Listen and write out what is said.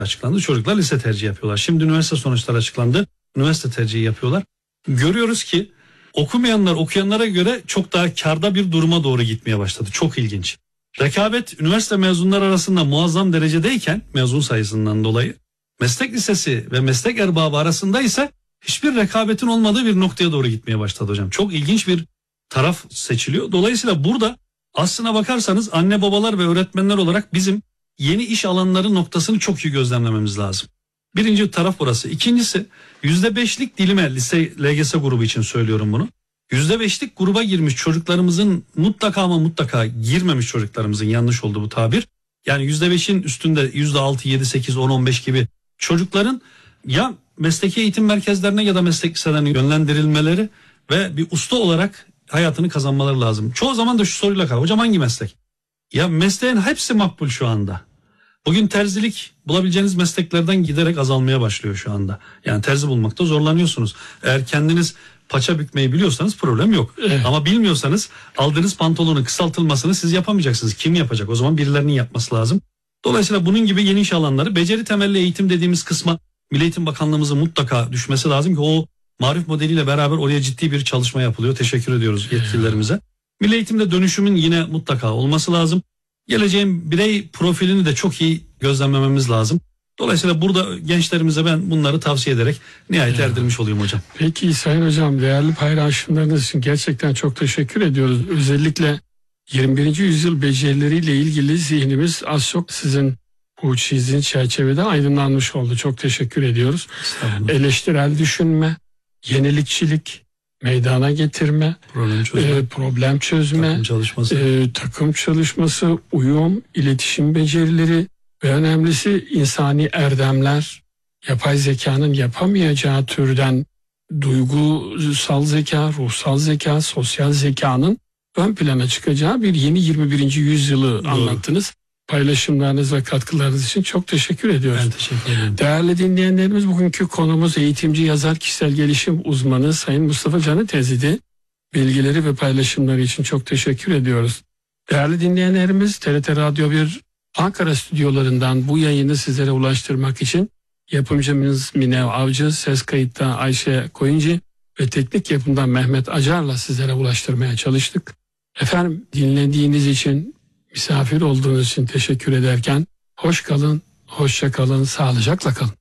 açıklandı. Çocuklar lise tercihi yapıyorlar. Şimdi üniversite sonuçları açıklandı. Üniversite tercihi yapıyorlar. Görüyoruz ki okumayanlar okuyanlara göre çok daha kârda bir duruma doğru gitmeye başladı. Çok ilginç. Rekabet üniversite mezunları arasında muazzam derecedeyken mezun sayısından dolayı meslek lisesi ve meslek erbabı arasında ise hiçbir rekabetin olmadığı bir noktaya doğru gitmeye başladı hocam. Çok ilginç bir taraf seçiliyor. Dolayısıyla burada aslına bakarsanız anne babalar ve öğretmenler olarak bizim yeni iş alanları noktasını çok iyi gözlemlememiz lazım. Birinci taraf burası. İkincisi %5'lik dilime lise LGS grubu için söylüyorum bunu. %5'lik gruba girmiş çocuklarımızın mutlaka ama mutlaka girmemiş çocuklarımızın, yanlış oldu bu tabir. Yani %5'in üstünde %6, 7, 8, 10, 15 gibi çocukların ya mesleki eğitim merkezlerine ya da meslek liselerine yönlendirilmeleri ve bir usta olarak hayatını kazanmaları lazım. Çoğu zaman da şu soruyla kalıyor. Hocam hangi meslek? Ya mesleğin hepsi makbul şu anda. Bugün terzilik bulabileceğiniz mesleklerden giderek azalmaya başlıyor şu anda. Yani terzi bulmakta zorlanıyorsunuz. Eğer kendiniz paça bükmeyi biliyorsanız problem yok. Evet. Ama bilmiyorsanız aldığınız pantolonun kısaltılmasını siz yapamayacaksınız. Kim yapacak? O zaman birilerinin yapması lazım. Dolayısıyla bunun gibi yeni iş alanları, beceri temelli eğitim dediğimiz kısma Milli Eğitim Bakanlığımızın mutlaka düşmesi lazım ki o marif modeliyle beraber oraya ciddi bir çalışma yapılıyor. Teşekkür ediyoruz yetkililerimize. Milli eğitimde dönüşümün yine mutlaka olması lazım. Geleceğin birey profilini de çok iyi gözlemlememiz lazım. Dolayısıyla burada gençlerimize ben bunları tavsiye ederek nihayet erdirmiş olayım hocam. Peki Sayın Hocam, değerli paylaşımlarınız için gerçekten çok teşekkür ediyoruz. Özellikle 21. yüzyıl becerileriyle ilgili zihnimiz az çok sizin bu çizdiğiniz çerçevede aydınlanmış oldu. Çok teşekkür ediyoruz. Eleştirel düşünme, yenilikçilik, meydana getirme, problem çözme, takım çalışması, uyum, iletişim becerileri ve önemlisi insani erdemler, yapay zekanın yapamayacağı türden duygusal zeka, ruhsal zeka, sosyal zekanın ön plana çıkacağı bir yeni 21. yüzyılı anlattınız. Paylaşımlarınız ve katkılarınız için çok teşekkür ediyoruz. Ben teşekkür ederim. Değerli dinleyenlerimiz, bugünkü konumuz eğitimci, yazar, kişisel gelişim uzmanı Sayın Mustafa Canı Tezidi. Bilgileri ve paylaşımları için çok teşekkür ediyoruz. Değerli dinleyenlerimiz, TRT Radyo 1 Ankara stüdyolarından bu yayını sizlere ulaştırmak için yapımcımız Mine Avcı, ses kayıtta Ayşe Koyuncu ve teknik yapımdan Mehmet Acar'la sizlere ulaştırmaya çalıştık. Efendim, dinlediğiniz için, misafir olduğunuz için teşekkür ederken hoş kalın, hoşça kalın, sağlıcakla kalın.